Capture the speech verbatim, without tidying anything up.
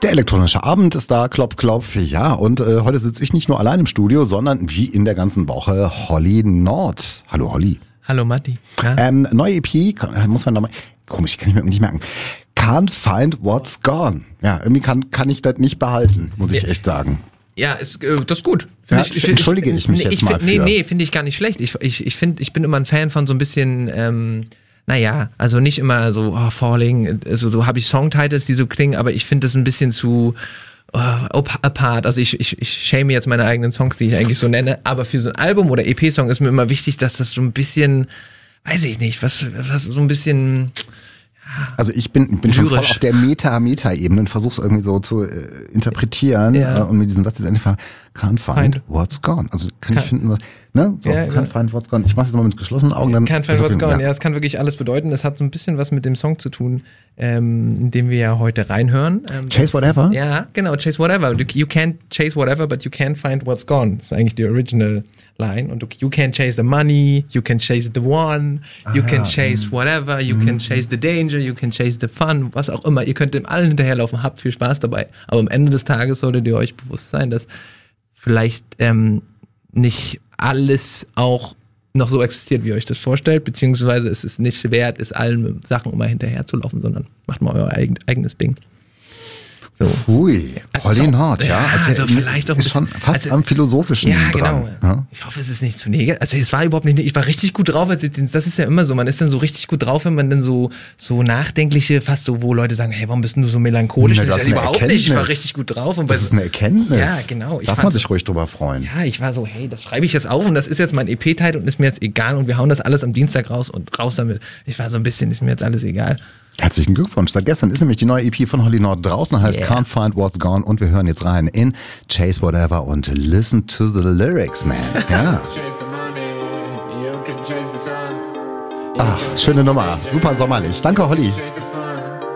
Der elektronische Abend ist da, klopf, klopf. Ja, und äh, heute sitze ich nicht nur allein im Studio, sondern wie in der ganzen Woche Holly Nord. Hallo Holly. Hallo Matti. Ja. Ähm, neue E P, muss man nochmal, komisch, kann ich mir nicht merken. Can't find what's gone. Ja, irgendwie kann, kann ich das nicht behalten, muss ich echt sagen. Ja, ist, äh, das ist gut. Ja, ich, ich, entschuldige ich, ich mich nee, jetzt ich, mal Nee, für. nee, finde ich gar nicht schlecht. Ich, ich, ich finde, ich bin immer ein Fan von so ein bisschen, ähm, naja, also nicht immer so oh, Falling, also so habe ich Songtitles, die so klingen, aber ich finde das ein bisschen zu oh, apart. Also ich, ich, ich shame jetzt meine eigenen Songs, die ich eigentlich so nenne, aber für so ein Album oder E P-Song ist mir immer wichtig, dass das so ein bisschen, weiß ich nicht, was, was so ein bisschen... Also ich bin, bin schon voll Lyrisch. auf der Meta-Meta-Ebene und versuche es irgendwie so zu äh, interpretieren Ja. äh, und mir diesen Satz jetzt endlich can't find what's gone. Also kann ich finden, was, ne? So, Ja, can't ja. find what's gone. Ich mache es mal mit geschlossenen Augen. Dann Can't find ist auf what's jeden- gone. ja. Ja, es kann wirklich alles bedeuten. Das hat so ein bisschen was mit dem Song zu tun, ähm, in dem wir ja heute reinhören. Ähm, Chase Whatever? Ja, genau, Chase Whatever. Du, you can't chase whatever, but you can't find what's gone. Das ist eigentlich die Original Line. Und du, you can't chase the money, you can chase the one, you Ah, can chase whatever, you can chase the danger, you can chase the fun, was auch immer. Ihr könnt dem allen hinterherlaufen, habt viel Spaß dabei. Aber am Ende des Tages solltet ihr euch bewusst sein, dass vielleicht ähm, nicht alles auch noch so existiert, wie ihr euch das vorstellt, beziehungsweise es ist nicht wert, es allen Sachen immer hinterher zu laufen, sondern macht mal euer eigen, eigenes Ding. So. Hui, Also Holly so- Nord, ja. ja, also er- vielleicht auch ein ist schon bisschen- fast also- am Philosophischen Ja, dran. genau. Ja? Ich hoffe, es ist nicht zu negativ. Also es war überhaupt nicht, ich war richtig gut drauf, als ich den, das ist ja immer so, man ist dann so richtig gut drauf, wenn man dann so, so nachdenkliche, fast so, wo Leute sagen, hey, warum bist du so melancholisch? Na, Und das ich ist sag, eine überhaupt nicht, ich war Erkenntnis. richtig gut drauf. Und bei Das so- ist eine Erkenntnis. Ja, genau. Ich Darf fand man so- sich ruhig drüber freuen. Ja, ich war so, hey, das schreibe ich jetzt auf und das ist jetzt mein E P-Titel und ist mir jetzt egal und wir hauen das alles am Dienstag raus und raus damit. Ich war so ein bisschen, ist mir jetzt alles egal. Herzlichen Glückwunsch. Seit gestern ist nämlich die neue E P von Holly Nord draußen, heißt Yeah. Can't Find What's Gone und wir hören jetzt rein in Chase Whatever und Listen to the Lyrics, man. Ja. Chase the money, you can chase the sun. Ach, schöne Nummer. Super sommerlich. Danke, Holly. Chase the fun.